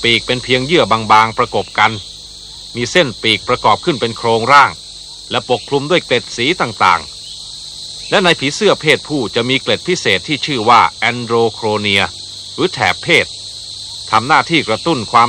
ปีกเป็นเพียงเยื่อบางๆประกบกันมีเส้นปีกประกอบขึ้นเป็นโครงร่างและปกคลุมด้วยเกล็ดสีต่างๆและในผีเสื้อเพศผู้จะมีเกล็ดพิเศษที่ชื่อว่าแอนโดรโครเนียหรือแถบเพศทำหน้าที่กระตุ้นความ